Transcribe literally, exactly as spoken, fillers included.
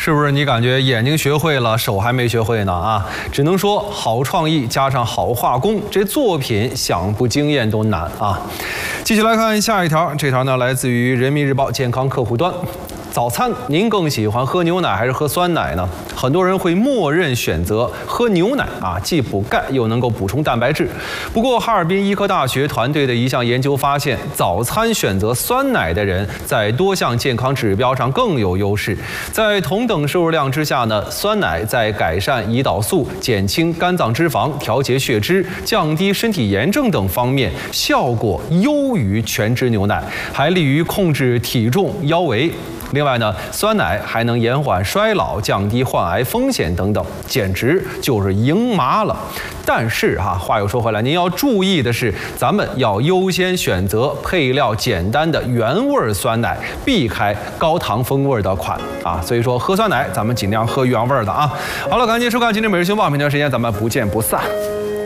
是不是你感觉眼睛学会了，手还没学会呢？啊，只能说好创意加上好画工，这作品想不惊艳都难啊。继续来看下一条，这条呢来自于人民日报健康客户端。早餐您更喜欢喝牛奶还是喝酸奶呢？很多人会默认选择喝牛奶啊，既补钙又能够补充蛋白质。不过，哈尔滨医科大学团队的一项研究发现，早餐选择酸奶的人在多项健康指标上更有优势。在同等摄入量之下呢，酸奶在改善胰岛素、减轻肝脏脂肪、调节血脂、降低身体炎症等方面效果优于全脂牛奶，还利于控制体重、腰围。另外呢，酸奶还能延缓衰老、降低患癌风险等等，简直就是赢麻了。但是哈、啊，话又说回来，您要注意的是，咱们要优先选择配料简单的原味酸奶，避开高糖风味的款啊。所以说，喝酸奶咱们尽量喝原味的啊。好了，感谢收看今天每日新闻报，明天时间咱们不见不散。